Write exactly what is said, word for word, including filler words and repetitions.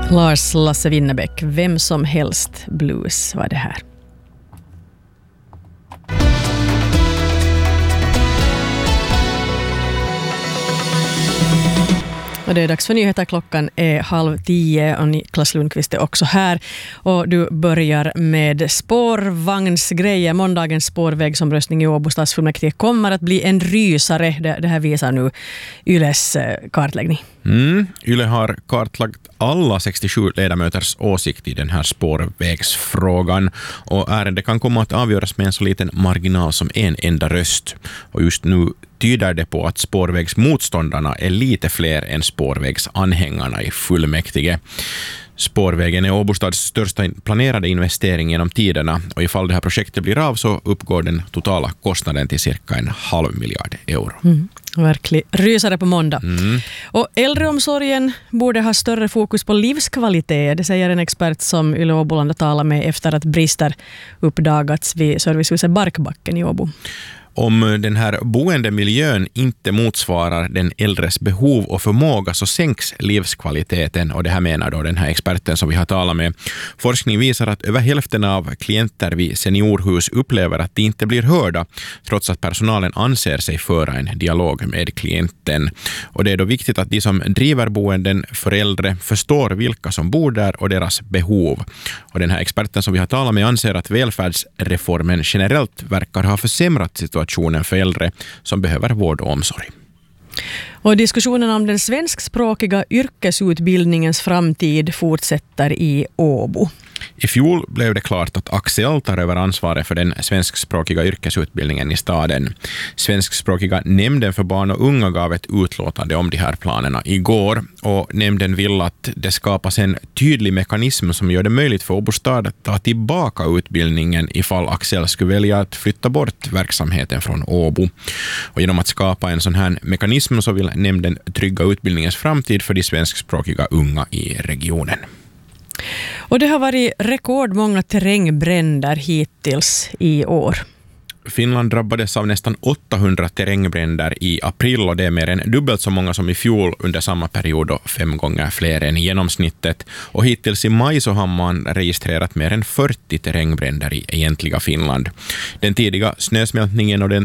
Lars Lasse Winnerbäck, Vem som helst blues var det här. Och det är dags för nyheter. Klockan är halv tio och Niklas Lundqvist är också här. Och du börjar med spårvagnsgrejer. Måndagens spårvägsomröstning i Åbo stadsfullmäktige kommer att bli en rysare. Det, det här visar nu Yles kartläggning. Mm. Yle har kartlagt alla sextiosju ledamöters åsikt i den här spårvägsfrågan. Och ärendet kan komma att avgöras med en så liten marginal som en enda röst. Och just nu tyder det på att spårvägsmotståndarna är lite fler än spårvägsanhängarna i fullmäktige. Spårvägen är Åbostads största planerade investering genom tiderna och ifall det här projektet blir av så uppgår den totala kostnaden till cirka en halv miljard euro. Mm. Verklig rysare på måndag. Mm. Och äldreomsorgen borde ha större fokus på livskvalitet. Det säger en expert som Yle Åboland har talat med efter att brister uppdagats vid servicehuset Barkbacken i Åbo. Om den här boendemiljön inte motsvarar den äldres behov och förmåga så sänks livskvaliteten, och det här menar då den här experten som vi har talat med. Forskning visar att över hälften av klienter vid seniorhus upplever att de inte blir hörda trots att personalen anser sig föra en dialog med klienten. Och det är då viktigt att de som driver boenden för äldre förstår vilka som bor där och deras behov. Och den här experten som vi har talat med anser att välfärdsreformen generellt verkar ha försämrat situationen för äldre som behöver vård och omsorg. Och diskussionen om den svenskspråkiga yrkesutbildningens framtid fortsätter i Åbo. I fjol blev det klart att Axel tar över ansvaret för den svenskspråkiga yrkesutbildningen i staden. Svenskspråkiga nämnden för barn och unga gav ett utlåtande om de här planerna igår, och nämnden vill att det skapas en tydlig mekanism som gör det möjligt för Åbo stad att ta tillbaka utbildningen ifall Axel skulle välja att flytta bort verksamheten från Åbo. Och genom att skapa en sån här mekanism så vill nämnden trygga utbildningens framtid för de svenskspråkiga unga i regionen. Och det har varit rekordmånga terrängbränder hittills i år. Finland drabbades av nästan åttahundra terrängbränder i april, och det är mer än dubbelt så många som i fjol under samma period och fem gånger fler än i genomsnittet. Och hittills i maj så har man registrerat mer än fyrtio terrängbränder i egentliga Finland. Den tidiga snösmältningen och den